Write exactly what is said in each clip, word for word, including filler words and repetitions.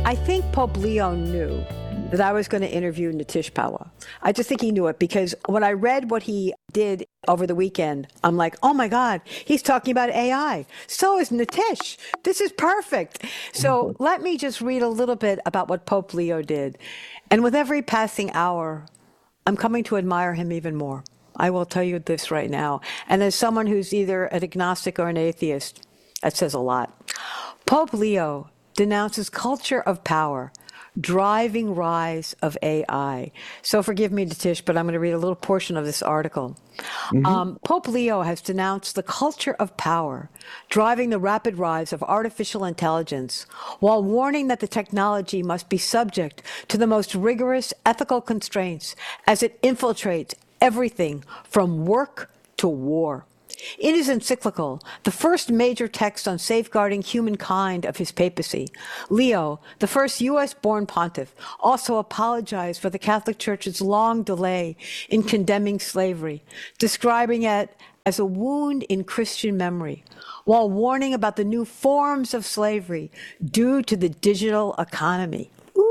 I think Pope Leo knew that I was going to interview Nitish Pahwa. I just think he knew it because when I read what he did over the weekend, I'm like, oh my God, he's talking about A I. So is Nitish. This is perfect. So let me just read a little bit about what Pope Leo did. And with every passing hour, I'm coming to admire him even more. I will tell you this right now. And as someone who's either an agnostic or an atheist, that says a lot. Pope Leo denounces culture of power, driving rise of A I. So forgive me, Nitish, but I'm going to read a little portion of this article. Mm-hmm. Um, Pope Leo has denounced the culture of power, driving the rapid rise of artificial intelligence, while warning that the technology must be subject to the most rigorous ethical constraints as it infiltrates everything from work to war. In his encyclical, the first major text on safeguarding humankind of his papacy, Leo, the first U S-born pontiff, also apologized for the Catholic Church's long delay in condemning slavery, describing it as a wound in Christian memory, while warning about the new forms of slavery due to the digital economy.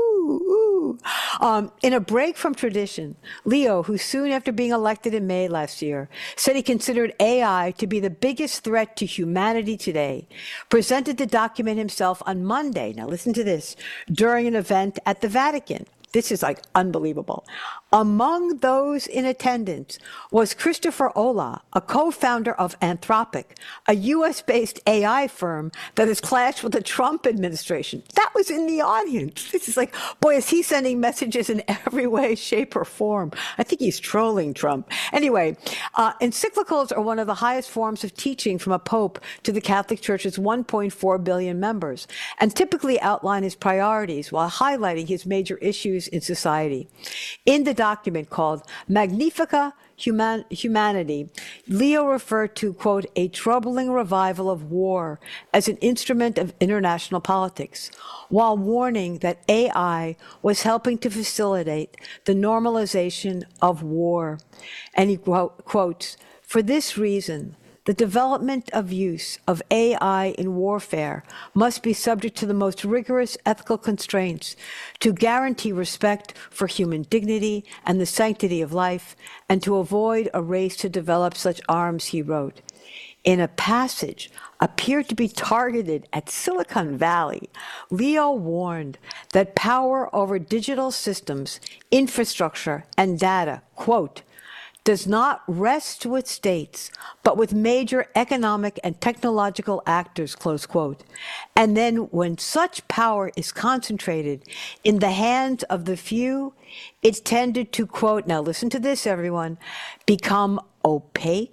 Um, in a break from tradition, Leo, who soon after being elected in May last year, said he considered A I to be the biggest threat to humanity today, presented the document himself on Monday, now listen to this, during an event at the Vatican. This is like unbelievable. Among those in attendance was Christopher Olah, a co-founder of Anthropic, a U S-based A I firm that has clashed with the Trump administration. That was in the audience. This is like, boy, is he sending messages in every way, shape, or form. I think he's trolling Trump. Anyway, uh, encyclicals are one of the highest forms of teaching from a pope to the Catholic Church's one point four billion members, and typically outline his priorities while highlighting his major issues in society. In the document called Magnifica Human- Humanity, Leo referred to, quote, a troubling revival of war as an instrument of international politics, while warning that A I was helping to facilitate the normalization of war. And he quote, quotes, for this reason, the development of use of A I in warfare must be subject to the most rigorous ethical constraints to guarantee respect for human dignity and the sanctity of life, and to avoid a race to develop such arms, he wrote. In a passage appeared to be targeted at Silicon Valley, Leo warned that power over digital systems, infrastructure, and data, quote, does not rest with states, but with major economic and technological actors, close quote. And then when such power is concentrated in the hands of the few, it's tended to, quote, now listen to this, everyone, become opaque,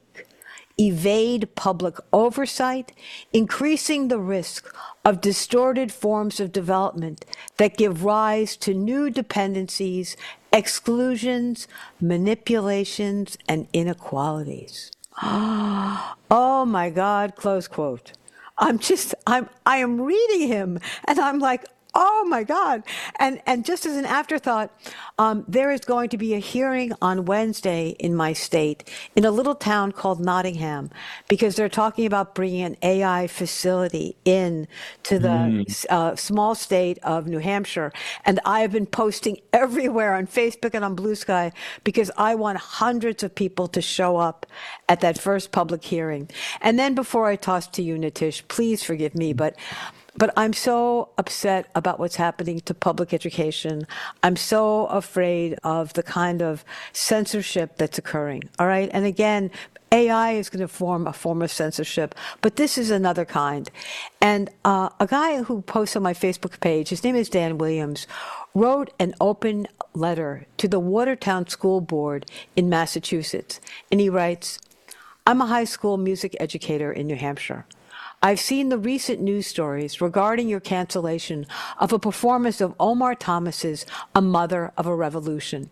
evade public oversight, increasing the risk of distorted forms of development that give rise to new dependencies, exclusions, manipulations, and inequalities. Oh my God, close quote. I'm just, I'm, I am reading him and I'm like, oh my God. And and just as an afterthought, um, there is going to be a hearing on Wednesday in my state in a little town called Nottingham, because they're talking about bringing an A I facility in to the mm. uh, small state of New Hampshire. And I have been posting everywhere on Facebook and on Blue Sky because I want hundreds of people to show up at that first public hearing. And then before I toss to you, Nitish, please forgive me, but But I'm so upset about what's happening to public education. I'm so afraid of the kind of censorship that's occurring, all right? And again, A I is going to form a form of censorship, but this is another kind. And uh, a guy who posts on my Facebook page, his name is Dan Williams, wrote an open letter to the Watertown School Board in Massachusetts. And he writes, I'm a high school music educator in New Hampshire. I've seen the recent news stories regarding your cancellation of a performance of Omar Thomas's A Mother of a Revolution.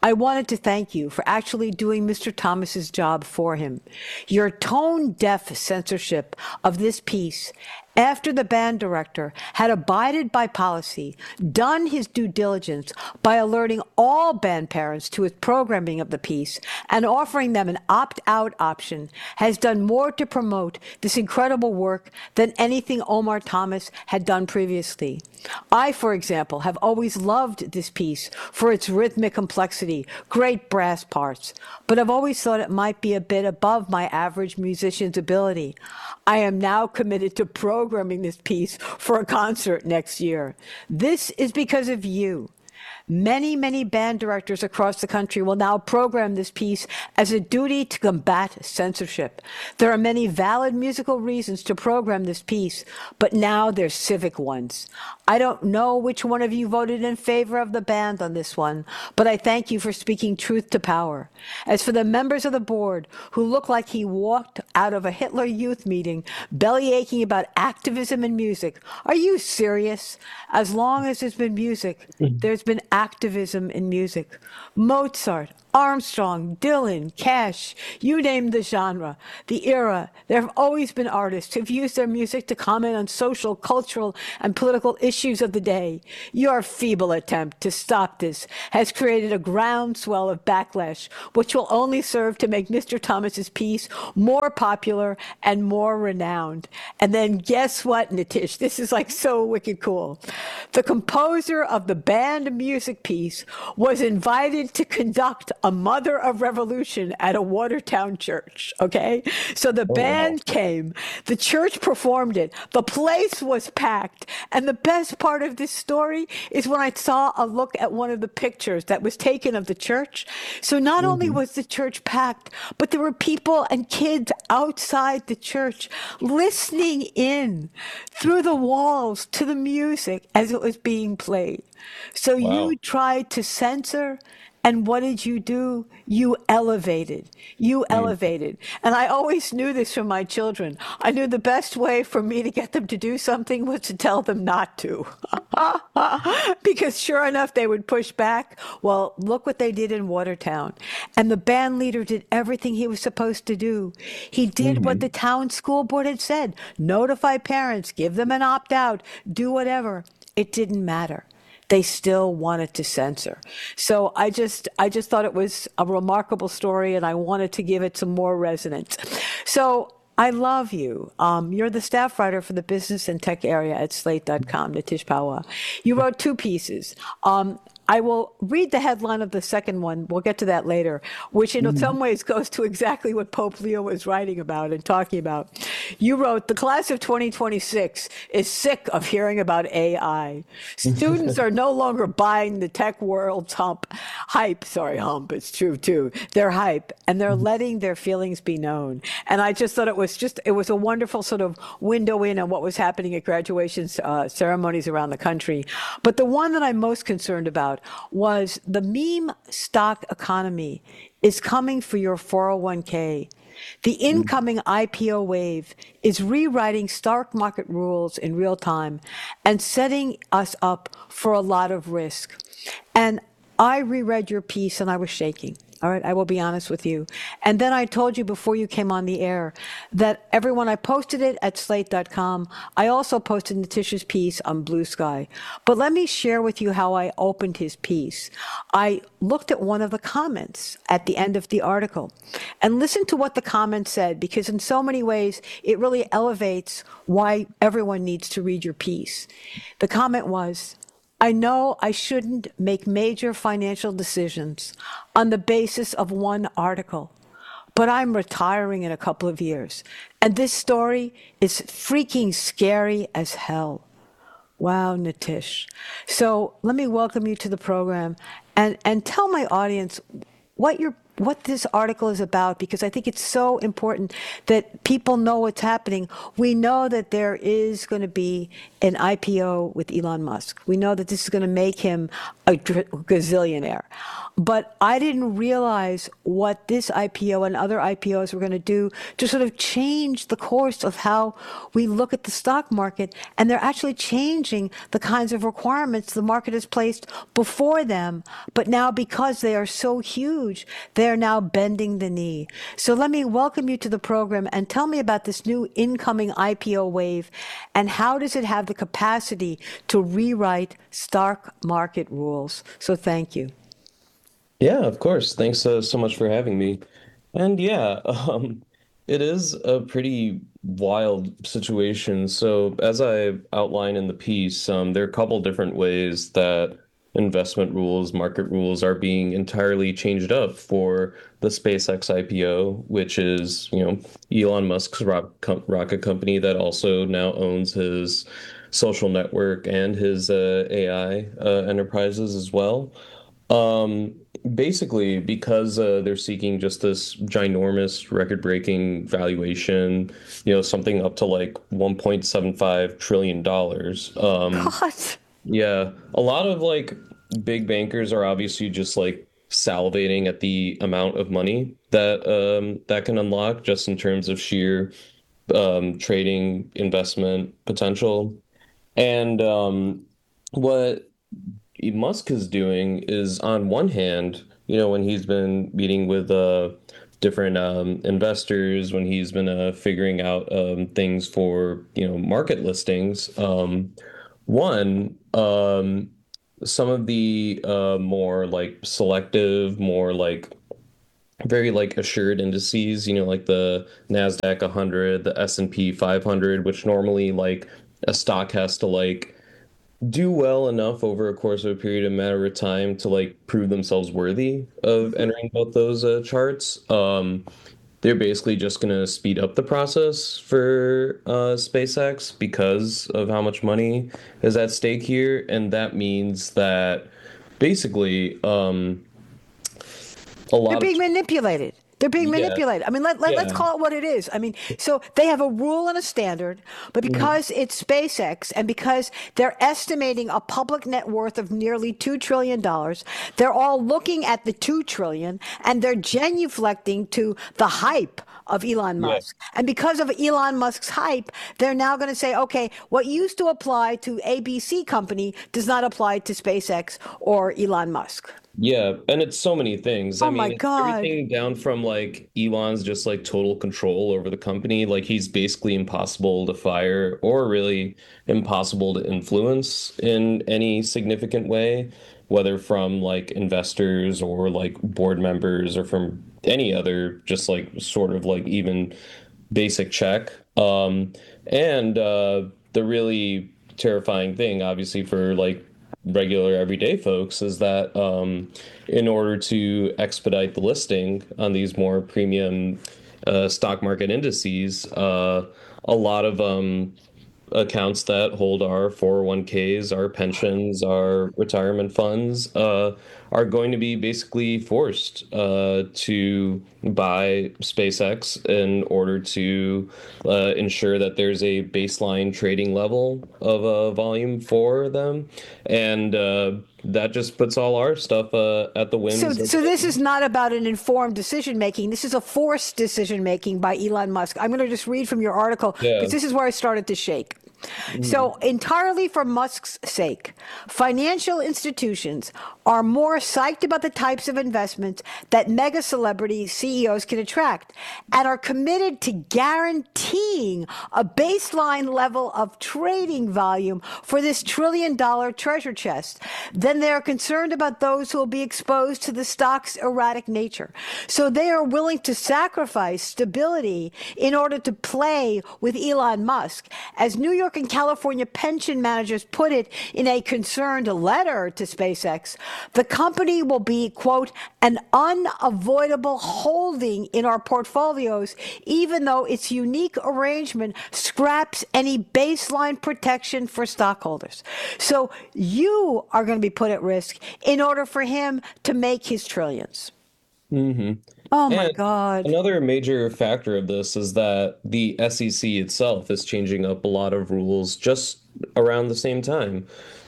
I wanted to thank you for actually doing Mister Thomas's job for him. Your tone-deaf censorship of this piece after the band director had abided by policy, done his due diligence by alerting all band parents to his programming of the piece, and offering them an opt-out option, has done more to promote this incredible work than anything Omar Thomas had done previously. I, for example, have always loved this piece for its rhythmic complexity, great brass parts, but I've always thought it might be a bit above my average musician's ability. I am now committed to programming this piece for a concert next year. This is because of you. Many, many band directors across the country will now program this piece as a duty to combat censorship. There are many valid musical reasons to program this piece, but now there's civic ones. I don't know which one of you voted in favor of the band on this one, but I thank you for speaking truth to power. As for the members of the board who look like he walked out of a Hitler Youth meeting belly aching about activism in music, are you serious? As long as there's been music, there's been activism in music. Mozart, Armstrong, Dylan, Cash, you name the genre, the era. There have always been artists who've used their music to comment on social, cultural, and political issues of the day. Your feeble attempt to stop this has created a groundswell of backlash, which will only serve to make Mister Thomas's piece more popular and more renowned. And then guess what, Nitish? This is like so wicked cool. The composer of the band music piece was invited to conduct a Mother of Revolution at a Watertown church, okay? So the Oh, band wow. came, the church performed it, the place was packed, and the best part of this story is when I saw a look at one of the pictures that was taken of the church. So not only hmm was the church packed, but there were people and kids outside the church listening in through the walls to the music as it was being played. So you Wow. tried to censor, and what did you do? You elevated. You Mm. elevated. And I always knew this from my children. I knew the best way for me to get them to do something was to tell them not to. Because sure enough, they would push back. Well, look what they did in Watertown. And the band leader did everything he was supposed to do. He did what hmm the town school board had said: notify parents, give them an opt out, do whatever. It didn't matter. They still wanted to censor. So I just I just thought it was a remarkable story, and I wanted to give it some more resonance. So I love you. Um, you're the staff writer for the business and tech area at slate dot com, Nitish Pahwa. You wrote two pieces. Um, I will read the headline of the second one. We'll get to that later, which in hmm some ways goes to exactly what Pope Leo was writing about and talking about. You wrote, the class of twenty twenty-six is sick of hearing about A I. Students are no longer buying the tech world's hump, hype, sorry, hump, it's true too. They're hype, and they're letting their feelings be known. And I just thought it was just, it was a wonderful sort of window in on what was happening at graduation uh, ceremonies around the country. But the one that I'm most concerned about was the meme stock economy is coming for your four oh one k. The incoming I P O wave is rewriting stock market rules in real time and setting us up for a lot of risk. And I reread your piece and I was shaking. All right, I will be honest with you. And then I told you before you came on the air that everyone, I posted it at slate dot com. I also posted Nitish's piece on Blue Sky. But let me share with you how I opened his piece. I looked at one of the comments at the end of the article and listened to what the comment said, because in so many ways, it really elevates why everyone needs to read your piece. The comment was, I know I shouldn't make major financial decisions on the basis of one article, but I'm retiring in a couple of years, and this story is freaking scary as hell. Wow, Nitish. So let me welcome you to the program and, and tell my audience what your what this article is about, because I think it's so important that people know what's happening. We know that there is going to be an I P O with Elon Musk. We know that this is going to make him a gazillionaire. But I didn't realize what this I P O and other I P Os were going to do to sort of change the course of how we look at the stock market. And they're actually changing the kinds of requirements the market has placed before them. But now, because they are so huge, they're now bending the knee. So let me welcome you to the program and tell me about this new incoming I P O wave, and how does it have the capacity to rewrite stock market rules? So thank you. Yeah, of course. Thanks uh, so much for having me. And yeah, um, it is a pretty wild situation. So as I outline in the piece, um, there are a couple different ways that investment rules, market rules are being entirely changed up for the SpaceX I P O, which is, you know, Elon Musk's rock com rocket company that also now owns his social network and his uh, A I uh, enterprises as well. Um, Basically, because uh, they're seeking just this ginormous record-breaking valuation, you know, something up to like one point seven five trillion dollars. Um, What? yeah, a lot of like big bankers are obviously just like salivating at the amount of money that um, that can unlock just in terms of sheer um, trading investment potential. And um, what Musk is doing is, on one hand, you know, when he's been meeting with uh, different um, investors, when he's been uh, figuring out um, things for, you know, market listings, um, one, um, some of the uh, more like selective, more like very like assured indices, you know, like the NASDAQ one hundred, the S and P five hundred, which normally like a stock has to like do well enough over a course of a period of matter of time to like prove themselves worthy of entering both those uh, charts. Um, they're basically just going to speed up the process for uh, SpaceX because of how much money is at stake here, and that means that basically um, a They're lot of being manipulated. They're being yeah, manipulated. I mean, let, let, let's yeah. call it what it is. I mean, so they have a rule and a standard, but Mhm. because it's SpaceX and because they're estimating a public net worth of nearly two trillion dollars, they're all looking at the two trillion dollars and they're genuflecting to the hype of Elon Yeah. Musk. And because of Elon Musk's hype, they're now going to say, okay, what used to apply to A B C company does not apply to SpaceX or Elon Musk. Yeah, and it's so many things. I Oh my mean, it's God. everything down from like Elon's just like total control over the company. Like he's basically impossible to fire or really impossible to influence in any significant way, whether from like investors or like board members or from any other just like sort of like even basic check. Um, and uh, the really terrifying thing, obviously, for like regular everyday folks is that um, in order to expedite the listing on these more premium uh, stock market indices, uh, a lot of um, accounts that hold our four oh one k's, our pensions, our retirement funds, uh, are going to be basically forced uh, to buy SpaceX in order to uh, ensure that there's a baseline trading level of uh, volume for them. And uh, that just puts all our stuff uh, at the So, whims of so this the. is not about an informed decision making. This is a forced decision making by Elon Musk. I'm going to just read from your article because Yeah. this is where I started to shake. Mhm. So, entirely for Musk's sake, financial institutions are more psyched about the types of investments that mega celebrity C E Os can attract and are committed to guaranteeing a baseline level of trading volume for this trillion dollar treasure chest. Then they are concerned about those who will be exposed to the stock's erratic nature. So they are willing to sacrifice stability in order to play with Elon Musk. As New York and California pension managers put it in a concerned letter to SpaceX, the company will be, quote, an unavoidable holding in our portfolios, even though its unique arrangement scraps any baseline protection for stockholders. So you are going to be put at risk in order for him to make his trillions. hmm Oh my And God. another major factor of this is that the S E C itself is changing up a lot of rules just around the same time.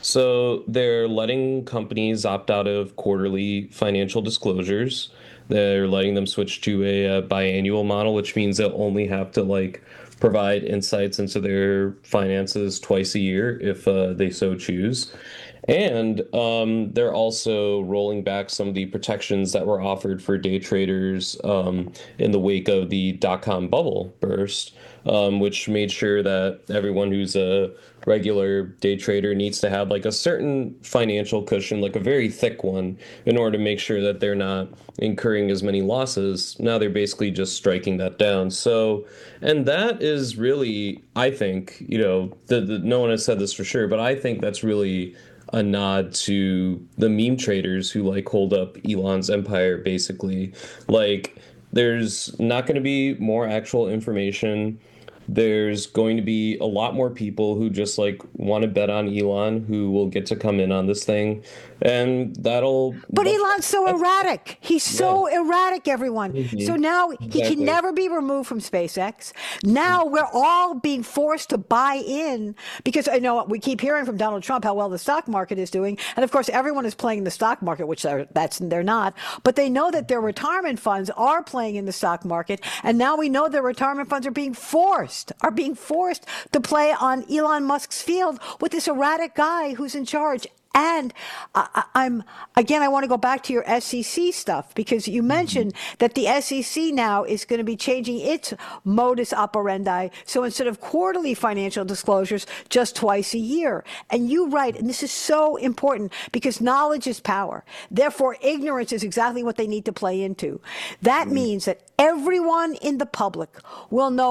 So they're letting companies opt out of quarterly financial disclosures. They're letting them switch to a, uh biannual model, which means they'll only have to like provide insights into their finances twice a year if uh, they so choose. And um, they're also rolling back some of the protections that were offered for day traders um, in the wake of the dot-com bubble burst, um, which made sure that everyone who's a regular day trader needs to have like a certain financial cushion, like a very thick one, in order to make sure that they're not incurring as many losses. Now they're basically just striking that down. So, and that is really, I think, you know, the, the, no one has said this for sure, but I think that's really a nod to the meme traders who like hold up Elon's empire, basically. Like, there's not going to be more actual information. There's going to be a lot more people who just like want to bet on Elon who will get to come in on this thing. And that'll, But that's, Elon's so that's erratic. He's yeah. so erratic, everyone. So hmm now he can Exactly. never be removed from SpaceX. Now we're all being forced to buy in because I know we keep hearing from Donald Trump how well the stock market is doing. And of course, everyone is playing the stock market, which they're, that's, they're not. But they know that their retirement funds are playing in the stock market. And now we know their retirement funds are being forced, are being forced to play on Elon Musk's field with this erratic guy who's in charge. And I, I'm again, I want to go back to your S E C stuff because you hmm mentioned that the S E C now is going to be changing its modus operandi. So instead of quarterly financial disclosures, just twice a year. And you write, and this is so important because knowledge is power. Therefore, ignorance is exactly what they need to play into. That means that everyone in the public will know